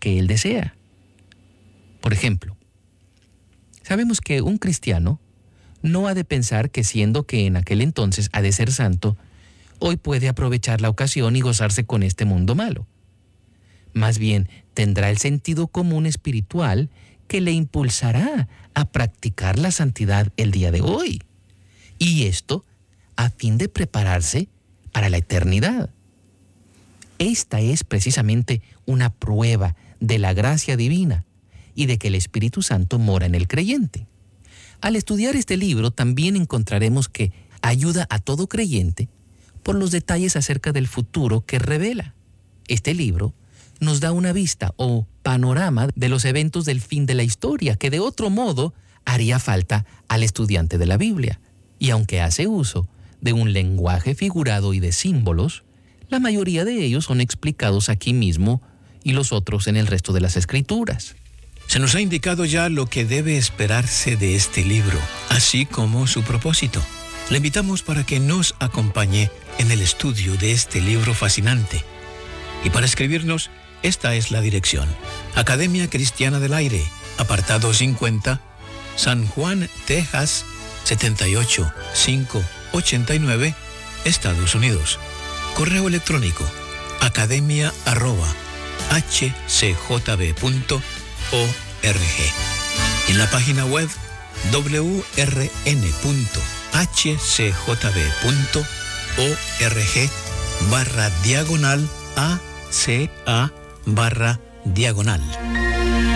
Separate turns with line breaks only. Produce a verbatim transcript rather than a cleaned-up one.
que Él desea. Por ejemplo, sabemos que un cristiano no ha de pensar que siendo que en aquel entonces ha de ser santo, hoy puede aprovechar la ocasión y gozarse con este mundo malo. Más bien, tendrá el sentido común espiritual que le impulsará a practicar la santidad el día de hoy. Y esto a fin de prepararse para la eternidad. Esta es precisamente una prueba de la gracia divina y de que el Espíritu Santo mora en el creyente. Al estudiar este libro también encontraremos que ayuda a todo creyente por los detalles acerca del futuro que revela. Este libro nos da una vista o panorama de los eventos del fin de la historia que de otro modo haría falta al estudiante de la Biblia. Y aunque hace uso de un lenguaje figurado y de símbolos, la mayoría de ellos son explicados aquí mismo y los otros en el resto de las Escrituras.
Se nos ha indicado ya lo que debe esperarse de este libro, así como su propósito. Le invitamos para que nos acompañe en el estudio de este libro fascinante. Y para escribirnos, esta es la dirección: Academia Cristiana del Aire, apartado cincuenta, San Juan, Texas, setenta y ocho mil quinientos ochenta y nueve, Estados Unidos. Correo electrónico: academia arroba h c j b punto org. En la página web w r n punto h c j b punto org barra diagonal a c a barra diagonal.